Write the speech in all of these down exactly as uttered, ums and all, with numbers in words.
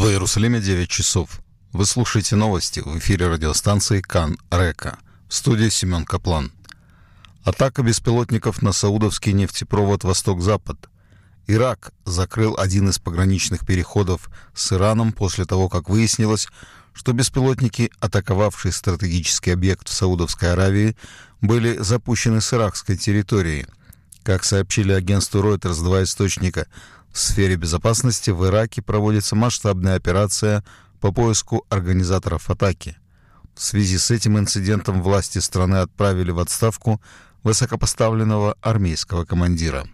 В Иерусалиме девять часов. Вы слушаете новости в эфире радиостанции Кан Река. В студии Семен Каплан. Атака беспилотников на саудовский нефтепровод «Восток-Запад». Ирак закрыл один из пограничных переходов с Ираном после того, как выяснилось, что беспилотники, атаковавшие стратегический объект в Саудовской Аравии, были запущены с иракской территории. Как сообщили агентству Reuters два источника, в сфере безопасности в Ираке проводится масштабная операция по поиску организаторов атаки. В связи с этим инцидентом власти страны отправили в отставку высокопоставленного армейского командира.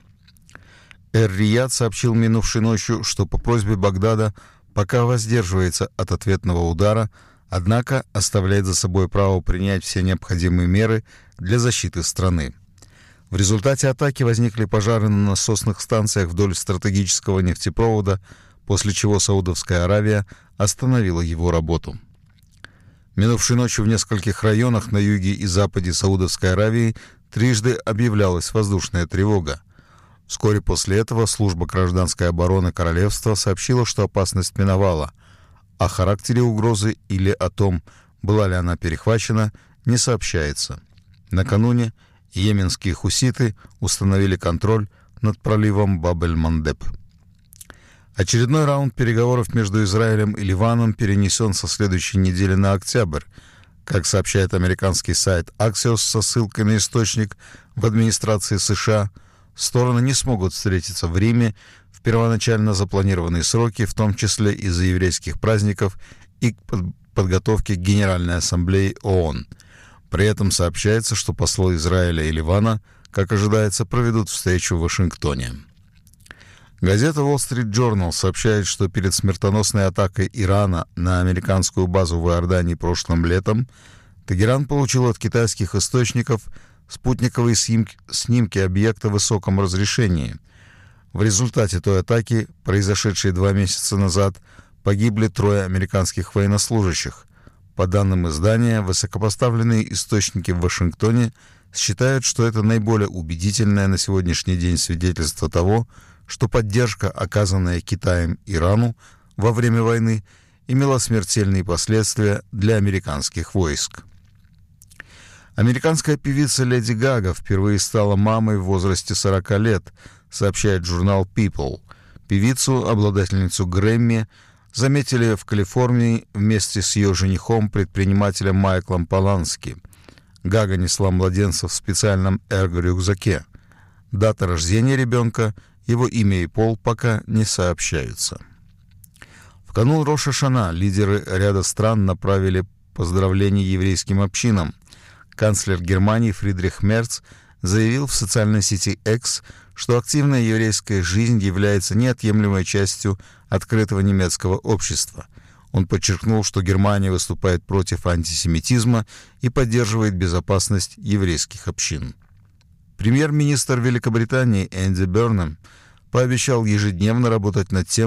Эр-Рияд сообщил минувшей ночью, что по просьбе Багдада пока воздерживается от ответного удара, однако оставляет за собой право принять все необходимые меры для защиты страны. В результате атаки возникли пожары на насосных станциях вдоль стратегического нефтепровода, после чего Саудовская Аравия остановила его работу. Минувшей ночью в нескольких районах на юге и западе Саудовской Аравии трижды объявлялась воздушная тревога. Вскоре после этого служба гражданской обороны королевства сообщила, что опасность миновала. О характере угрозы или о том, была ли она перехвачена, не сообщается. Накануне йеменские хуситы установили контроль над проливом Баб-эль-Мандеб. Очередной раунд переговоров между Израилем и Ливаном перенесен со следующей недели на октябрь. Как сообщает американский сайт Axios со ссылкой на источник в администрации США, стороны не смогут встретиться в Риме в первоначально запланированные сроки, в том числе из-за еврейских праздников и подготовки к Генеральной Ассамблее ООН. При этом сообщается, что послы Израиля и Ливана, как ожидается, проведут встречу в Вашингтоне. Газета Wall Street Journal сообщает, что перед смертоносной атакой Ирана на американскую базу в Иордании прошлым летом Тегеран получил от китайских источников спутниковые снимки, снимки объекта в высоком разрешении. В результате той атаки, произошедшей два месяца назад, погибли трое американских военнослужащих. По данным издания, высокопоставленные источники в Вашингтоне считают, что это наиболее убедительное на сегодняшний день свидетельство того, что поддержка, оказанная Китаем Ирану во время войны, имела смертельные последствия для американских войск. Американская певица Леди Гага впервые стала мамой в возрасте сорока лет, сообщает журнал People. Певицу, обладательницу Грэмми, заметили в Калифорнии вместе с ее женихом, предпринимателем Майклом Полански. Гага несла младенца в специальном эрго-рюкзаке. Дата рождения ребенка, его имя и пол пока не сообщаются. В канун Рош ха-Шана лидеры ряда стран направили поздравления еврейским общинам. Канцлер Германии Фридрих Мерц заявил в социальной сети X, что активная еврейская жизнь является неотъемлемой частью открытого немецкого общества. Он подчеркнул, что Германия выступает против антисемитизма и поддерживает безопасность еврейских общин. Премьер-министр Великобритании Энди Бернам пообещал ежедневно работать над тем,